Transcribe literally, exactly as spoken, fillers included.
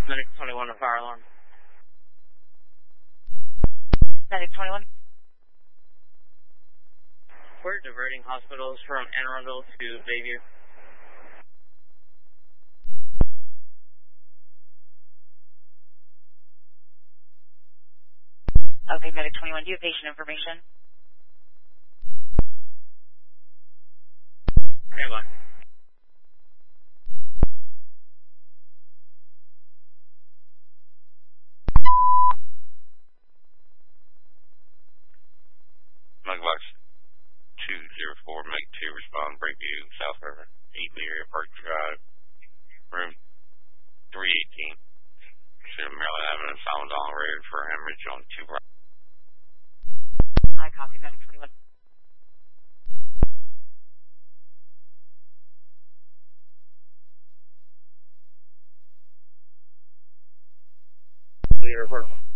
Medic twenty-one, a fire alarm. Medic twenty-one. We're diverting hospitals from Anne Arundel to Bayview. Okay, Medic twenty-one, do you have patient information? Stand by. Mugbox two zero four, make two respond, Breakview, South River, Eaton area, Park Drive, room three eighteen. Center Maryland Avenue, Falmouth Road for hemorrhage on two right. I copy, Medic twenty-one. Clear report.